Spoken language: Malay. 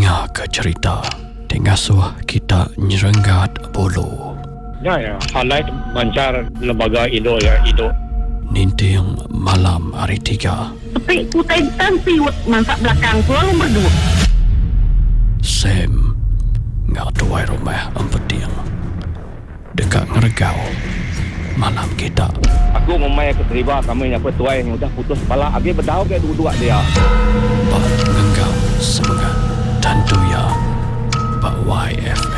Dengar ke cerita Tengasuh kita nyerenggat bulu. Ya, highlight mancar lembaga Indo ya, Indo. Ninting malam hari 3. Tapi ku tentang piwut masak belakang ku lalu berdua. Sam ngak tuai rumah empeting. Dekat ngeregau malam kita. Aku memang keterima kami yang petuai yang udah putus kepala. Agi berdau ke dua-dua dia. Pak ngenggam semangat dan tuya Pak YF